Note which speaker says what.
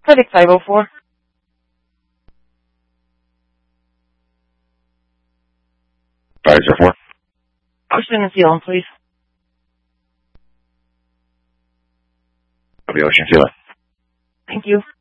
Speaker 1: Clinic 504.
Speaker 2: .504.
Speaker 1: Ocean and Zealand, please.
Speaker 2: Copy, Ocean, Zealand.
Speaker 1: Thank you.